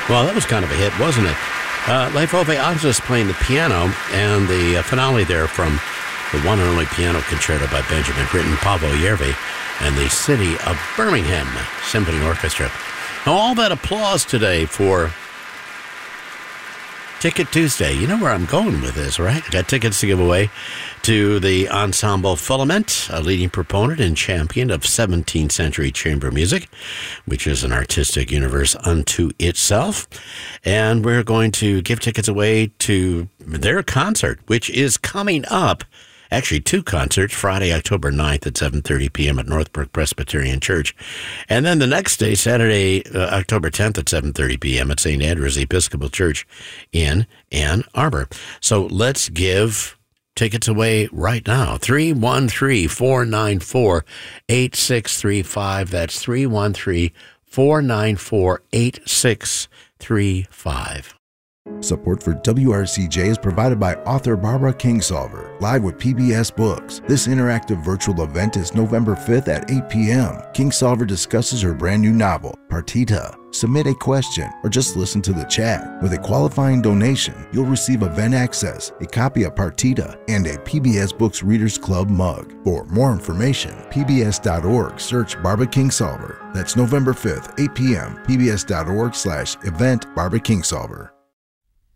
Well, that was kind of a hit, wasn't it? Leif Ove Angeles playing the piano, and the finale there from the one and only piano concerto by Benjamin Britten, Paavo Järvi, and the City of Birmingham Symphony Orchestra. Now, all that applause today for Ticket Tuesday. You know where I'm going with this, right? I got tickets to give away to the Ensemble Filament, a leading proponent and champion of 17th century chamber music, which is an artistic universe unto itself. And we're going to give tickets away to their concert, which is coming up. Actually, two concerts, Friday, October 9th at 7:30 p.m. at Northbrook Presbyterian Church. And then the next day, Saturday, October 10th at 7:30 p.m. at St. Andrew's Episcopal Church in Ann Arbor. So let's give tickets away right now. 313-494-8635. That's 313-494-8635. Support for WRCJ is provided by author Barbara Kingsolver, live with PBS Books. This interactive virtual event is November 5th at 8 p.m. Kingsolver discusses her brand new novel, Partita. Submit a question or just listen to the chat. With a qualifying donation, you'll receive event access, a copy of Partita, and a PBS Books Readers Club mug. For more information, pbs.org, search Barbara Kingsolver. That's November 5th, 8 p.m., pbs.org/event Barbara Kingsolver.